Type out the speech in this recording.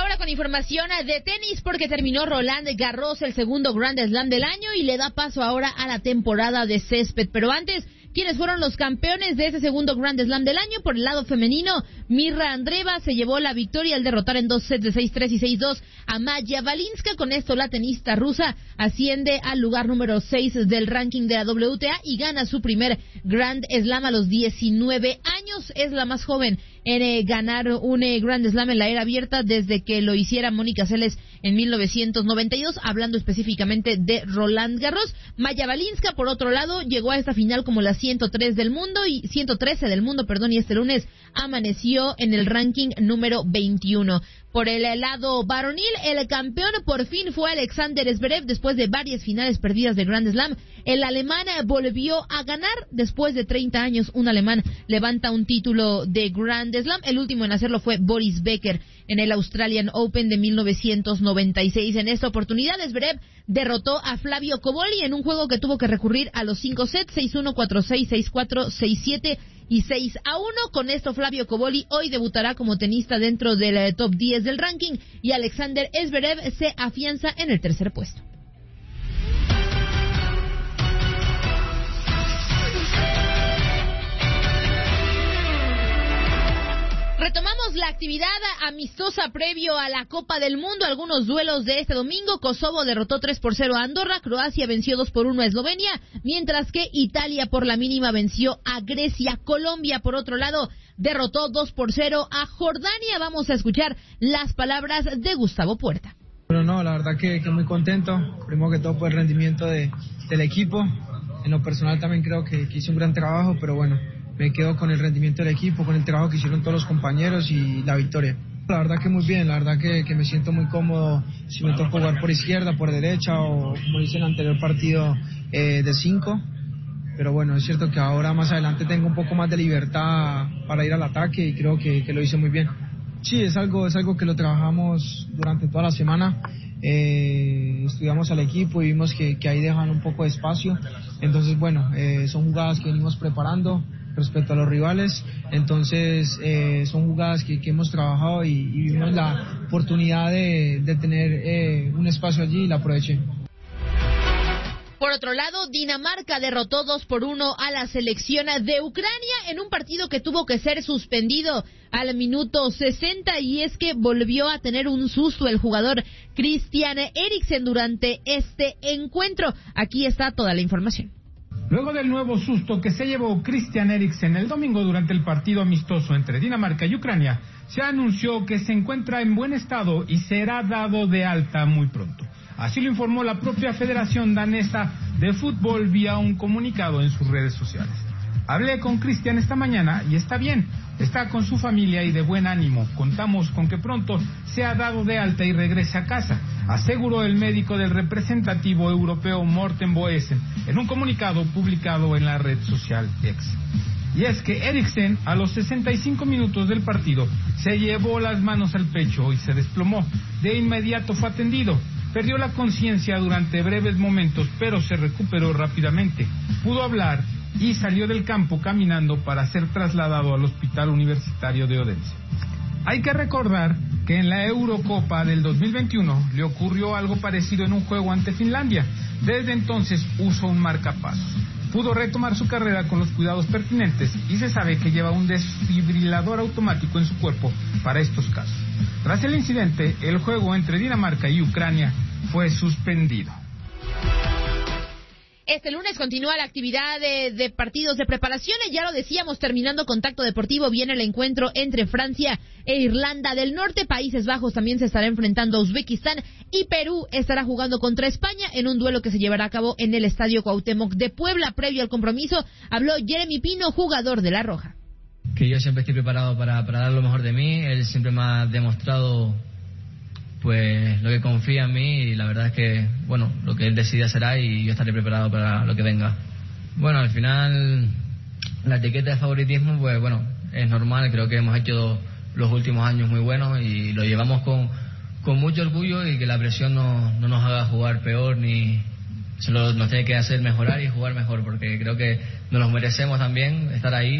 ahora con información de tenis porque terminó Roland Garros, el segundo Grand Slam del año, y le da paso ahora a la temporada de césped. Pero antes, ¿quiénes fueron los campeones de ese segundo Grand Slam del año? Por el lado femenino, Mirra Andreeva se llevó la victoria al derrotar en 2 sets de 6-3 y 6-2 a Maya Valinska. Con esto, la tenista rusa asciende al lugar número 6 del ranking de la WTA y gana su primer Grand Slam a los 19 años. Es la más joven en ganar un Grand Slam en la era abierta desde que lo hiciera Mónica Seles en 1992, hablando específicamente de Roland Garros. Maya Valinska, por otro lado, llegó a esta final como la 113 del mundo, y este lunes amaneció en el ranking número 21. Por el lado varonil, el campeón por fin fue Alexander Zverev después de varias finales perdidas de Grand Slam. El alemán volvió a ganar después de 30 años. Un alemán levanta un título de Grand Slam. El último en hacerlo fue Boris Becker en el Australian Open de 1996. En esta oportunidad, Zverev derrotó a Flavio Cobolli en un juego que tuvo que recurrir a los 5 sets, 6-1, 4-6, 6-4, 6-7 y 6-1. Con esto, Flavio Cobolli hoy debutará como tenista dentro del top 10 del ranking y Alexander Zverev se afianza en el tercer puesto. Retomamos la actividad amistosa previo a la Copa del Mundo. Algunos duelos de este domingo. Kosovo derrotó 3-0 a Andorra. Croacia venció 2-1 a Eslovenia. Mientras que Italia por la mínima venció a Grecia. Colombia, por otro lado, derrotó 2-0 a Jordania. Vamos a escuchar las palabras de Gustavo Puerta. Bueno, no, la verdad que muy contento. Primero que todo por el rendimiento del equipo. En lo personal también creo que hice un gran trabajo, pero bueno, me quedo con el rendimiento del equipo, con el trabajo que hicieron todos los compañeros y la victoria. La verdad que muy bien, la verdad que me siento muy cómodo si me toca jugar por izquierda, por derecha o como hice en el anterior partido de 5. Pero bueno, es cierto que ahora más adelante tengo un poco más de libertad para ir al ataque y creo que lo hice muy bien. Sí, es algo que lo trabajamos durante toda la semana. Estudiamos al equipo y vimos que ahí dejan un poco de espacio. Entonces, bueno, son jugadas que venimos preparando respecto a los rivales, entonces son jugadas que hemos trabajado y vimos la oportunidad de tener un espacio allí y la aproveché. Por otro lado, Dinamarca derrotó 2-1 a la selección de Ucrania en un partido que tuvo que ser suspendido al minuto 60, y es que volvió a tener un susto el jugador Christian Eriksen durante este encuentro. Aquí está toda la información. Luego del nuevo susto que se llevó Christian Eriksen el domingo durante el partido amistoso entre Dinamarca y Ucrania, se anunció que se encuentra en buen estado y será dado de alta muy pronto. Así lo informó la propia Federación Danesa de Fútbol vía un comunicado en sus redes sociales. Hablé con Christian esta mañana y está bien, está con su familia y de buen ánimo. Contamos con que pronto sea dado de alta y regrese a casa, aseguró el médico del representativo europeo Morten Boesen en un comunicado publicado en la red social X. Y es que Eriksen, a los 65 minutos del partido, se llevó las manos al pecho y se desplomó. De inmediato fue atendido. Perdió la conciencia durante breves momentos, pero se recuperó rápidamente. Pudo hablar y salió del campo caminando para ser trasladado al Hospital Universitario de Odense. Hay que recordar que en la Eurocopa del 2021 le ocurrió algo parecido en un juego ante Finlandia. Desde entonces usó un marcapasos. Pudo retomar su carrera con los cuidados pertinentes y se sabe que lleva un desfibrilador automático en su cuerpo para estos casos. Tras el incidente, el juego entre Dinamarca y Ucrania fue suspendido. Este lunes continúa la actividad de partidos de preparación. Ya lo decíamos, terminando Contacto Deportivo, viene el encuentro entre Francia e Irlanda del Norte. Países Bajos también se estará enfrentando a Uzbekistán y Perú estará jugando contra España en un duelo que se llevará a cabo en el Estadio Cuauhtémoc de Puebla. Previo al compromiso, habló Jeremy Pino, jugador de La Roja. Que yo siempre estoy preparado para dar lo mejor de mí. Él siempre me ha demostrado pues lo que confía en mí, y la verdad es que, bueno, lo que él decida será y yo estaré preparado para lo que venga. Bueno, al final la etiqueta de favoritismo, pues bueno, es normal. Creo que hemos hecho los últimos años muy buenos y lo llevamos con mucho orgullo, y que la presión no nos haga jugar peor, ni solo nos tiene que hacer mejorar y jugar mejor, porque creo que nos lo merecemos también estar ahí.